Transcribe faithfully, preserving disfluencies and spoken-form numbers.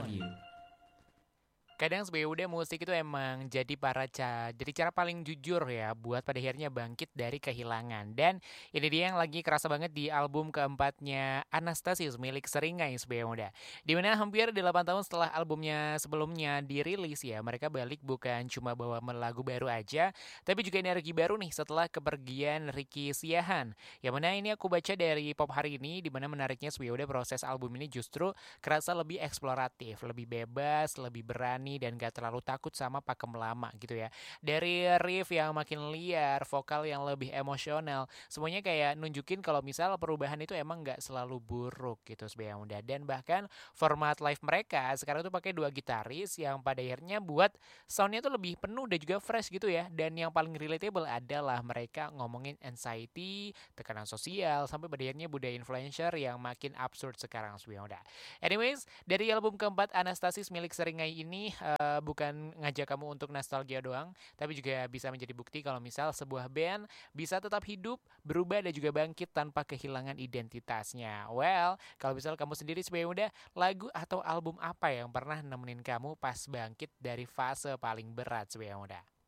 you? Kadang sebagai udah musik itu emang jadi para ca jadi cara paling jujur ya buat pada akhirnya bangkit dari kehilangan. Dan ini dia yang lagi kerasa banget di album keempatnya Anastasius milik Seringai sebagai muda. Di mana hampir delapan tahun setelah albumnya sebelumnya dirilis ya, mereka balik bukan cuma bawa lagu baru aja, tapi juga energi baru nih setelah kepergian Ricky Siahan. Yang mana ini aku baca dari Pop Hari Ini, di mana menariknya sebagai udah proses album ini justru kerasa lebih eksploratif, lebih bebas, lebih berani dan gak terlalu takut sama pakem lama gitu ya. Dari riff yang makin liar, vokal yang lebih emosional, semuanya kayak nunjukin kalau misal perubahan itu emang gak selalu buruk gitu sebagai yang muda. Dan bahkan format live mereka sekarang tuh pakai dua gitaris yang pada akhirnya buat soundnya tuh lebih penuh dan juga fresh gitu ya. Dan yang paling relatable adalah mereka ngomongin anxiety, tekanan sosial, sampai pada akhirnya budaya influencer yang makin absurd sekarang sebagai yang muda. Anyways, dari album keempat Anastasis milik Seringai ini eh, bukan ngajak kamu untuk nostalgia doang, tapi juga bisa menjadi bukti kalau misal sebuah band bisa tetap hidup, berubah dan juga bangkit tanpa kehilangan identitasnya. Well, kalau misal kamu sendiri sebagai muda, lagu atau album apa yang pernah nemenin kamu pas bangkit dari fase paling berat sebagai muda?